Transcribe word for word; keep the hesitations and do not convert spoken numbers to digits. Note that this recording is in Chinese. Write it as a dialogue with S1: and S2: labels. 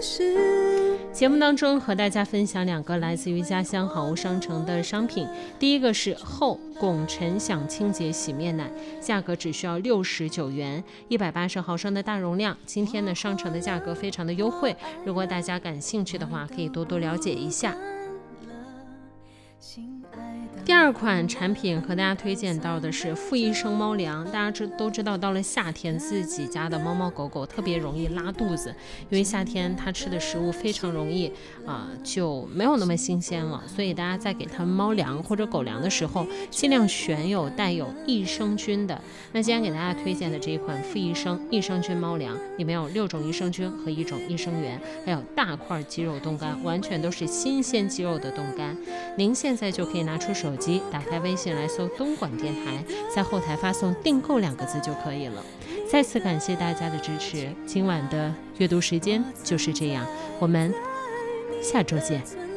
S1: 节目当中和大家分享两个来自于家乡好物商城的商品，第一个是厚汞沉响清洁洗面奶，价格只需要六十九元，一百八十毫升的大容量。今天呢，商城的价格非常的优惠，如果大家感兴趣的话，可以多多了解一下。第二款产品和大家推荐到的是富益生猫粮。大家知都知道，到了夏天自己家的猫猫狗狗特别容易拉肚子，因为夏天它吃的食物非常容易啊、呃、就没有那么新鲜了，所以大家在给它们猫粮或者狗粮的时候，尽量选有带有益生菌的。那今天给大家推荐的这一款富益生益生菌猫粮，里面有六种益生菌和一种益生元，还有大块鸡肉冻干，完全都是新鲜鸡肉的冻干。您现在就可以拿出手机，打开微信来搜东莞电台，在后台发送订购两个字就可以了。再次感谢大家的支持，今晚的阅读时间就是这样，我们下周见。